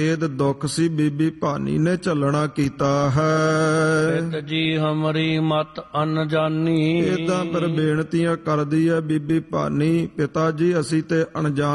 ਇਹਦ ਦੁੱਖ ਸੀ ਬੀਬੀ ਭਾਨੀ ਨੇ ਝੱਲਣਾ ਕੀਤਾ ਹੈ। ਪਿਤ ਜੀ ਹਮਰੀ ਮਤ ਅਨਜਾਨੀ। ਏਦਾਂ ਪਰ ਬੇਨਤੀਆਂ ਕਰਦੀ ਹੈ ਬੀਬੀ ਭਾਨੀ, ਪਿਤਾ ਜੀ ਅਸੀਂ ਤੇ ਅਣਜਾਣ